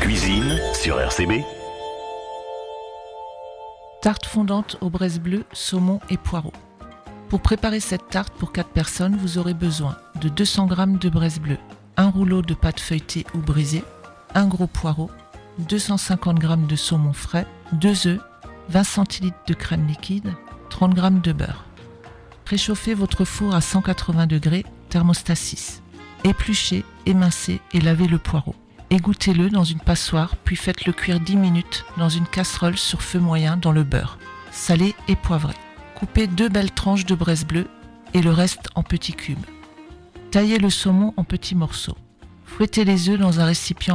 Cuisine sur RCB. Tarte fondante aux braises bleues, saumon et poireaux. Pour préparer cette tarte pour 4 personnes, vous aurez besoin de 200 g de braises bleues, un rouleau de pâte feuilletée ou brisée, un gros poireau, 250 g de saumon frais, 2 œufs, 20 cl de crème liquide, 30 g de beurre. Préchauffez votre four à 180 degrés, thermostat 6. Épluchez, émincez et lavez le poireau. Égouttez-le dans une passoire, puis faites-le cuire 10 minutes dans une casserole sur feu moyen dans le beurre, salé et poivré. Coupez 2 belles tranches de braise bleue et le reste en petits cubes. Taillez le saumon en petits morceaux. Fouettez les œufs dans un récipient